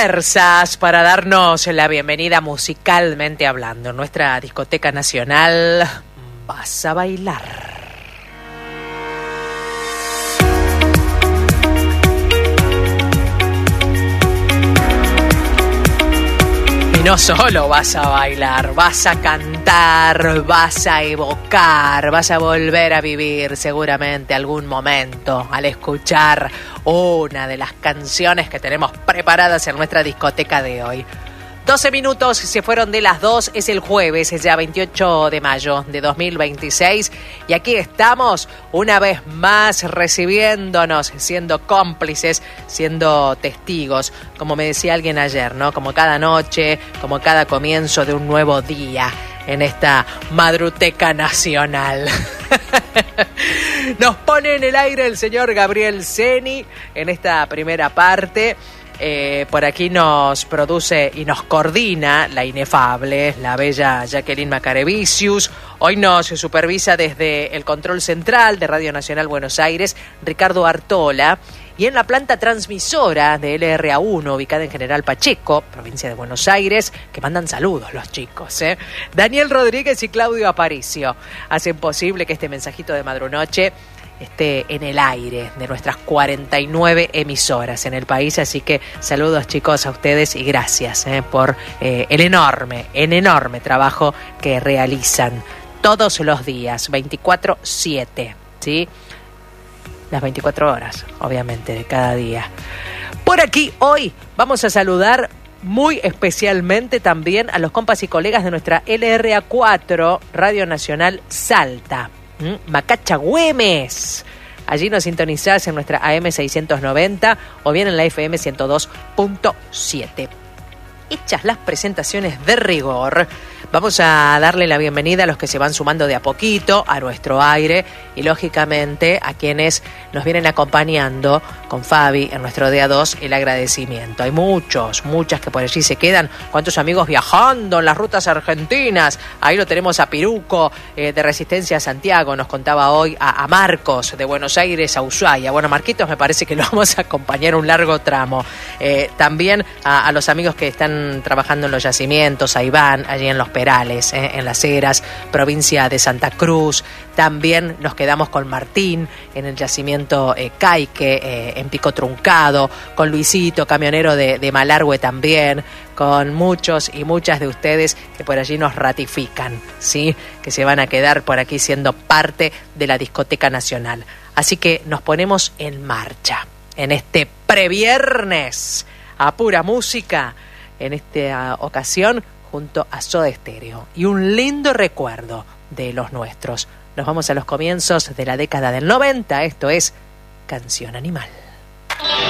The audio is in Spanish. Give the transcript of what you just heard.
fuerzas para darnos la bienvenida musicalmente hablando. En nuestra discoteca nacional, Vas a Bailar. No solo vas a bailar, vas a cantar, vas a evocar, vas a volver a vivir seguramente algún momento al escuchar una de las canciones que tenemos preparadas en nuestra discoteca de hoy. 12 minutos se fueron de las 2, es el jueves, es ya 28 de mayo de 2026 y aquí estamos una vez más recibiéndonos, siendo cómplices, siendo testigos, como me decía alguien ayer, ¿no? Como cada noche, como cada comienzo de un nuevo día en esta madruteca nacional. Nos pone en el aire el señor Gabriel Ceni en esta primera parte. Por aquí nos produce y nos coordina la inefable, la bella Jacqueline Macarevicius. Hoy nos supervisa desde el control central de Radio Nacional Buenos Aires, Ricardo Artola. Y en la planta transmisora de LRA1, ubicada en General Pacheco, provincia de Buenos Aires, que mandan saludos los chicos, Daniel Rodríguez y Claudio Aparicio hacen posible que este mensajito de Madrunoche esté en el aire de nuestras 49 emisoras en el país, así que saludos chicos a ustedes y gracias por el enorme trabajo que realizan todos los días, 24/7, ¿sí? Las 24 horas, obviamente, de cada día. Por aquí hoy vamos a saludar muy especialmente también a los compas y colegas de nuestra LRA4, Radio Nacional Salta. Macacha Güemes. Allí nos sintonizás en nuestra AM 690 o bien en la FM 102.7. Hechas las presentaciones de rigor, vamos a darle la bienvenida a los que se van sumando de a poquito a nuestro aire y lógicamente a quienes nos vienen acompañando con Fabi en nuestro día 2 el agradecimiento. Hay muchas que por allí se quedan. ¿Cuántos amigos viajando en las rutas argentinas? Ahí lo tenemos a Piruco de Resistencia a Santiago, nos contaba hoy a Marcos de Buenos Aires a Ushuaia. Bueno, Marquitos me parece que lo vamos a acompañar un largo tramo. También a los amigos que están trabajando en los yacimientos, a Iván, allí en Los Perales, en Las Heras, provincia de Santa Cruz. También nos quedamos con Martín en el yacimiento Caique, en Pico Truncado, con Luisito, camionero de Malargüe también, con muchos y muchas de ustedes que por allí nos ratifican, ¿sí? Que se van a quedar por aquí siendo parte de la discoteca nacional. Así que nos ponemos en marcha en este previernes a pura música, en esta ocasión junto a Soda Stereo y un lindo recuerdo de los nuestros. Nos vamos a los comienzos de la década del 90, esto es Canción Animal.